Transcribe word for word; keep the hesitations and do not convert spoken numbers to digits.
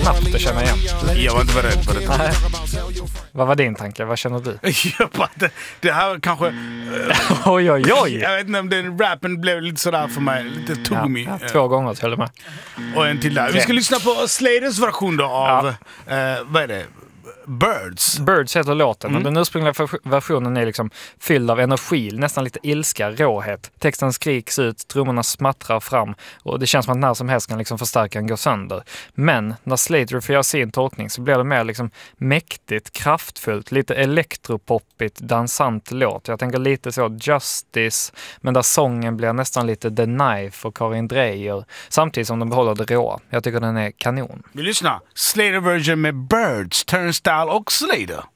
knappt att känna igen. Jag var inte beredd på det. Nej. Vad var din tanke? Vad känner du? Jag bara, det, det här kanske... oj, oj, oj. Jag vet inte om den rappen blev lite sådär för mig. Lite tog Ja, mig. ja, två gånger till och med. Och en till där. Vi ska lyssna på Sladers version då av... Ja. Eh, vad är det? Birds. Birds heter låten. Mm. Och den ursprungliga versionen är liksom fylld av energi, nästan lite ilska, råhet. Texten skriks ut, trummorna smattrar fram och det känns som att när som helst kan liksom förstärkaren gå sönder. Men när Slater får göra sin tolkning så blir det mer liksom mäktigt, kraftfullt, lite elektropoppigt, dansant låt. Jag tänker lite så Justice, men där sången blir nästan lite The Knife och Karin Dreyer, samtidigt som de behåller det råa. Jag tycker den är kanon. Vi lyssnar. Slater version med Birds, Turnstile och Slater.